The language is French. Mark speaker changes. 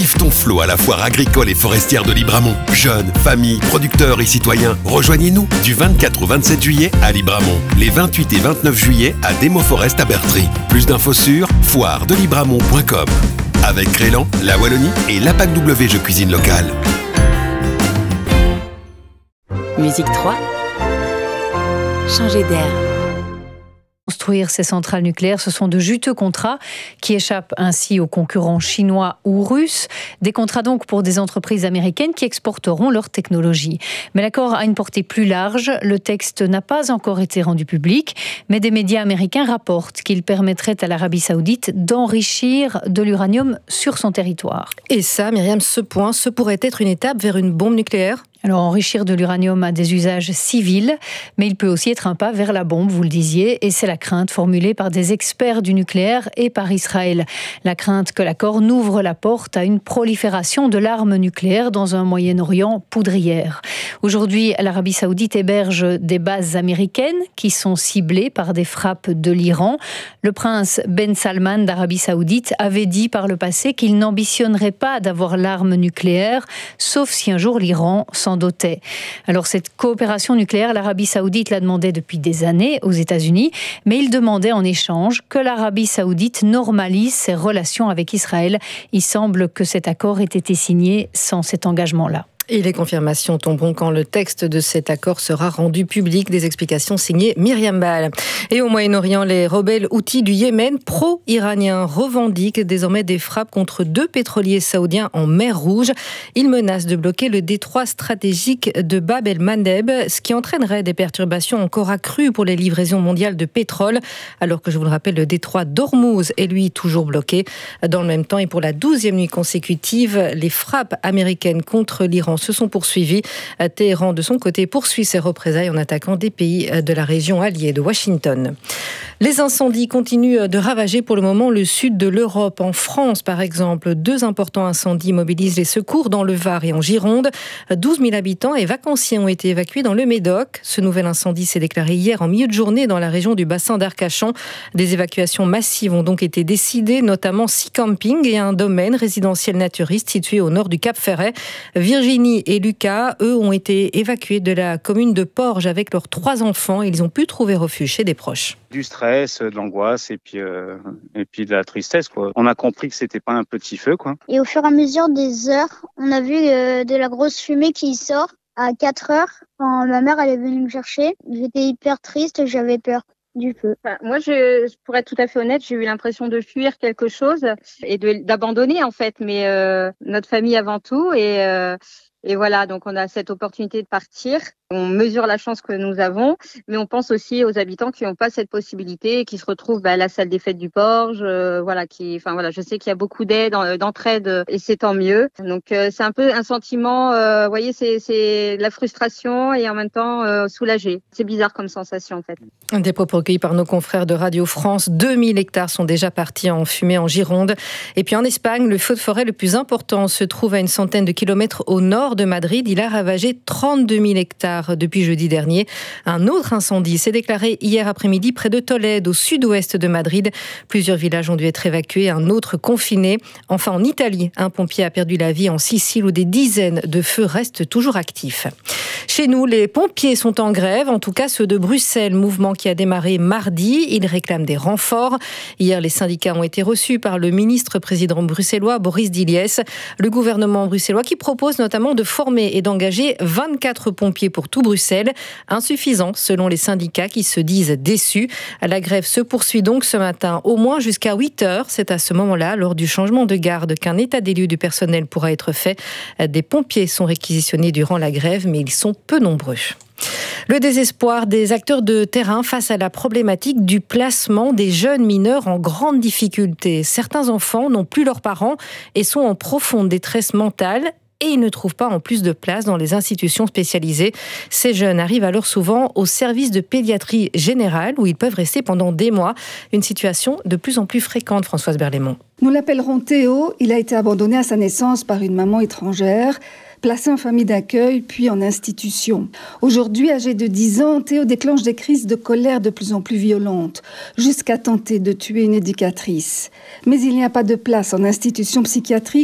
Speaker 1: Vive ton flot à la foire agricole et forestière de Libramont. Jeunes, familles, producteurs et citoyens, rejoignez-nous du 24 au 27 juillet à Libramont. Les 28 et 29 juillet à Démoforest à Bertry. Plus d'infos sur foiredelibramont.com. Avec Crélan, la Wallonie et l'APAC W Jeux Cuisine Locale.
Speaker 2: Musique 3. Changer d'air.
Speaker 3: Construire ces centrales nucléaires, ce sont de juteux contrats qui échappent ainsi aux concurrents chinois ou russes. Des contrats donc pour des entreprises américaines qui exporteront leur technologie. Mais l'accord a une portée plus large. Le texte n'a pas encore été rendu public, mais des médias américains rapportent qu'il permettrait à l'Arabie Saoudite d'enrichir de l'uranium sur son territoire.
Speaker 4: Et ça, Myriam, ce pourrait être une étape vers une bombe nucléaire ?
Speaker 3: Alors, enrichir de l'uranium a des usages civils, mais il peut aussi être un pas vers la bombe, vous le disiez, et c'est la crainte formulée par des experts du nucléaire et par Israël. La crainte que l'accord n'ouvre la porte à une prolifération de l'arme nucléaire dans un Moyen-Orient poudrière. Aujourd'hui, l'Arabie Saoudite héberge des bases américaines qui sont ciblées par des frappes de l'Iran. Le prince Ben Salman d'Arabie Saoudite avait dit par le passé qu'il n'ambitionnerait pas d'avoir l'arme nucléaire, sauf si un jour l'Iran s'en dotait. Alors cette coopération nucléaire, l'Arabie Saoudite la demandait depuis des années aux États-Unis, mais il demandait en échange que l'Arabie Saoudite normalise ses relations avec Israël. Il semble que cet accord ait été signé sans cet engagement-là.
Speaker 4: Et les confirmations tomberont quand le texte de cet accord sera rendu public. Des explications signées Myriam Ball. Et au Moyen-Orient, les rebelles houthis du Yémen, pro-iraniens, revendiquent désormais des frappes contre 2 pétroliers saoudiens en mer Rouge. Ils menacent de bloquer le détroit stratégique de Bab el-Mandeb, ce qui entraînerait des perturbations encore accrues pour les livraisons mondiales de pétrole, alors que, je vous le rappelle, le détroit d'Ormuz est lui toujours bloqué. Dans le même temps, et pour la 12e nuit consécutive, les frappes américaines contre l'Iran se sont poursuivies. Téhéran, de son côté, poursuit ses représailles en attaquant des pays de la région alliée de Washington. Les incendies continuent de ravager pour le moment le sud de l'Europe. En France, par exemple, 2 importants incendies mobilisent les secours dans le Var et en Gironde. 12 000 habitants et vacanciers ont été évacués dans le Médoc. Ce nouvel incendie s'est déclaré hier en milieu de journée dans la région du bassin d'Arcachon. Des évacuations massives ont donc été décidées, notamment 6 campings et un domaine résidentiel naturiste situé au nord du Cap Ferret. Virginie et Lucas, eux, ont été évacués de la commune de Porges avec leurs 3 enfants. Ils ont pu trouver refuge chez des proches.
Speaker 5: Du stress, de l'angoisse et puis de la tristesse, quoi. On a compris que c'était pas un petit feu, quoi.
Speaker 6: Et au fur et à mesure des heures, on a vu de la grosse fumée qui sort à 4 heures. Quand ma mère elle est venue me chercher, j'étais hyper triste, j'avais peur du feu.
Speaker 7: Enfin, moi, pour être tout à fait honnête, j'ai eu l'impression de fuir quelque chose et d'abandonner en fait, mais notre famille avant tout et voilà, donc on a cette opportunité de partir. On mesure la chance que nous avons, mais on pense aussi aux habitants qui n'ont pas cette possibilité, qui se retrouvent à la salle des fêtes du Porge, je sais qu'il y a beaucoup d'aide, d'entraide, et c'est tant mieux. Donc c'est un peu un sentiment, vous voyez, c'est la frustration et en même temps soulagé. C'est bizarre comme sensation en fait.
Speaker 4: Des propos recueillis par nos confrères de Radio France. 2000 hectares sont déjà partis en fumée en Gironde. Et puis en Espagne, le feu de forêt le plus important se trouve à une centaine de kilomètres au nord de Madrid. Il a ravagé 32 000 hectares depuis jeudi dernier. Un autre incendie s'est déclaré hier après-midi près de Tolède, au sud-ouest de Madrid. Plusieurs villages ont dû être évacués, un autre confiné. Enfin, en Italie, un pompier a perdu la vie en Sicile où des dizaines de feux restent toujours actifs. Chez nous, les pompiers sont en grève, en tout cas ceux de Bruxelles, mouvement qui a démarré mardi. Ils réclament des renforts. Hier, les syndicats ont été reçus par le ministre-président bruxellois Boris Diliès. Le gouvernement bruxellois qui propose notamment de former et d'engager 24 pompiers pour tout Bruxelles. Insuffisant selon les syndicats qui se disent déçus. La grève se poursuit donc ce matin au moins jusqu'à 8 heures. C'est à ce moment-là, lors du changement de garde, qu'un état des lieux du personnel pourra être fait. Des pompiers sont réquisitionnés durant la grève, mais ils sont peu nombreux. Le désespoir des acteurs de terrain face à la problématique du placement des jeunes mineurs en grande difficulté. Certains enfants n'ont plus leurs parents et sont en profonde détresse mentale. Et ils ne trouvent pas en plus de place dans les institutions spécialisées. Ces jeunes arrivent alors souvent au service de pédiatrie générale où ils peuvent rester pendant des mois. Une situation de plus en plus fréquente, Françoise Berlémont.
Speaker 8: Nous l'appellerons Théo. Il a été abandonné à sa naissance par une maman étrangère, placé en famille d'accueil, puis en institution. Aujourd'hui, âgé de 10 ans, Théo déclenche des crises de colère de plus en plus violentes, jusqu'à tenter de tuer une éducatrice. Mais il n'y a pas de place en institution psychiatrique